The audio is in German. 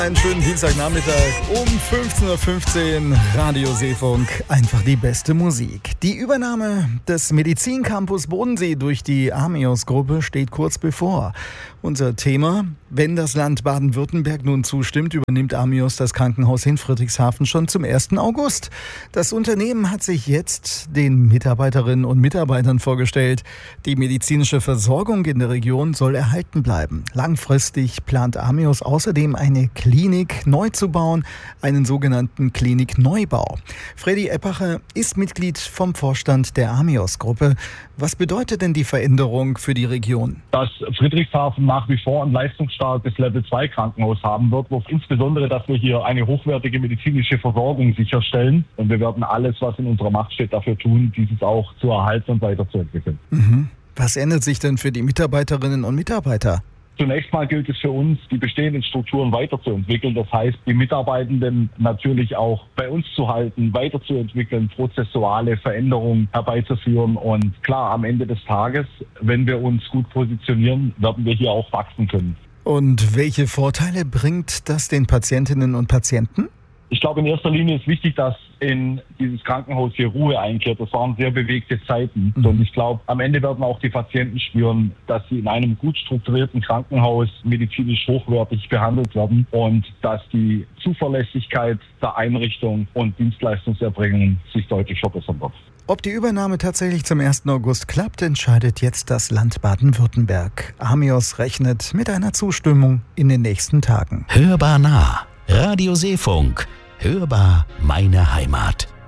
Einen schönen Dienstagnachmittag um 15:15 Uhr, Radio Seefunk, einfach die beste Musik. Die Übernahme des Medizincampus Bodensee durch die Amios-Gruppe steht kurz bevor. Unser Thema: Wenn das Land Baden-Württemberg nun zustimmt, übernimmt Amios das Krankenhaus in Friedrichshafen schon zum 1. August. Das Unternehmen hat sich jetzt den Mitarbeiterinnen und Mitarbeitern vorgestellt. Die medizinische Versorgung in der Region soll erhalten bleiben. Langfristig plant Amios außerdem eine Klinik neu zu bauen, einen sogenannten Klinikneubau. Freddy Eppacher ist Mitglied vom Vorstand der Amios-Gruppe. Was bedeutet denn die Veränderung für die Region? Dass Friedrichshafen nach wie vor ein leistungsstarkes Level-2-Krankenhaus haben wird, insbesondere, dass wir hier eine hochwertige medizinische Versorgung sicherstellen. Und wir werden alles, was in unserer Macht steht, dafür tun, dieses auch zu erhalten und weiterzuentwickeln. Was ändert sich denn für die Mitarbeiterinnen und Mitarbeiter? Zunächst mal gilt es für uns, die bestehenden Strukturen weiterzuentwickeln. Das heißt, die Mitarbeitenden natürlich auch bei uns zu halten, weiterzuentwickeln, prozessuale Veränderungen herbeizuführen. Und klar, am Ende des Tages, wenn wir uns gut positionieren, werden wir hier auch wachsen können. Und welche Vorteile bringt das den Patientinnen und Patienten? Ich glaube, in erster Linie ist wichtig, dass in dieses Krankenhaus hier Ruhe einkehrt. Das waren sehr bewegte Zeiten. Und ich glaube, am Ende werden auch die Patienten spüren, dass sie in einem gut strukturierten Krankenhaus medizinisch hochwertig behandelt werden und dass die Zuverlässigkeit der Einrichtung und Dienstleistungserbringung sich deutlich verbessern wird. Ob die Übernahme tatsächlich zum 1. August klappt, entscheidet jetzt das Land Baden-Württemberg. Amios rechnet mit einer Zustimmung in den nächsten Tagen. Hörbar nah. Radio Seefunk. Hörbar meine Heimat.